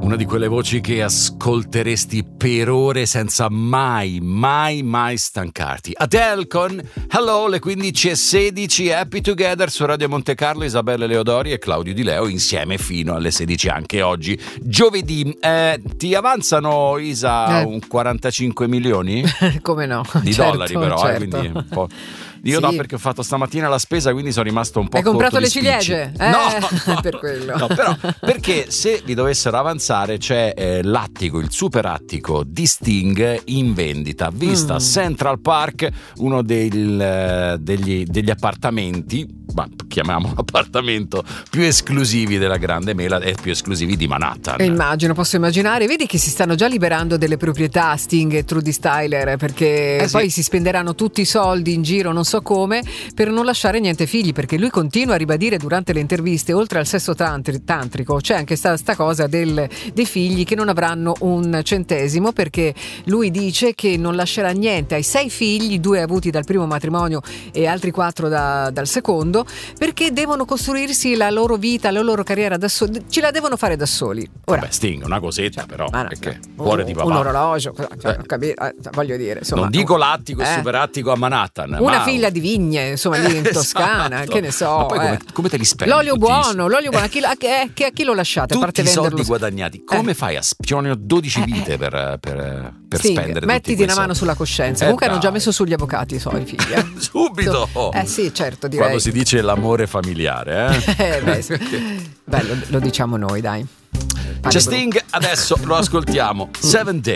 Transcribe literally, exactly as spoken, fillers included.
Una di quelle voci che ascolteresti per ore senza mai, mai, mai stancarti. Adele con Hello, le quindici e sedici, Happy Together su Radio Monte Carlo, Isabella Leodori e Claudio Di Leo insieme fino alle sedici anche oggi. Giovedì, eh, ti avanzano, Isa, eh. un quarantacinque milioni? Come no? Di certo, dollari però, certo. eh, quindi un po'... Io sì. no, perché ho fatto stamattina la spesa, quindi sono rimasto un po' Hai comprato corto le di spicci. ciliegie? Eh, no, no, per quello. No, però perché se vi dovessero avanzare c'è eh, l'attico, il super attico di Sting in vendita, vista Mm. Central Park, uno del, eh, degli, degli appartamenti, ma chiamiamolo appartamento, più esclusivi della Grande Mela e più esclusivi di Manhattan. E immagino, posso immaginare. Vedi che si stanno già liberando delle proprietà Sting e Trudy Styler, perché Eh sì. poi si spenderanno tutti i soldi in giro, non so come, per non lasciare niente figli, perché lui continua a ribadire durante le interviste, oltre al sesso tantri- tantrico c'è anche sta, sta cosa del, dei figli che non avranno un centesimo, perché lui dice che non lascerà niente ai sei figli, due avuti dal primo matrimonio e altri quattro da, dal secondo, perché devono costruirsi la loro vita, la loro carriera da soli, ce la devono fare da soli. Ora, Vabbè, Sting, una cosetta cioè, però, ma no, perché un, cuore di papà. un orologio, cioè, Eh. ho capito, eh, voglio dire, insomma, non dico l'attico e eh. super attico a Manhattan, una ma... figlia di vigne, insomma, lì in Esatto. Toscana, che ne so. Ma poi come, eh. come te li spendi? L'olio tutti i- buono, l'olio buono, a chi, a, che- che- a chi lo lasciate? A tutti parte i venderlo? soldi guadagnati, come Eh. fai a spionare dodici Eh, vite per, per, per Sting, spendere mettiti tutti quei una mano soldi? sulla coscienza. Eh, Comunque hanno già dai. messo sugli avvocati i suoi figli. Eh. Subito! Eh sì, certo, direi. Quando si dice l'amore familiare, eh? Eh, beh, sì. Beh, lo, lo diciamo noi, dai. C'è Sting, adesso lo ascoltiamo. Seven Days.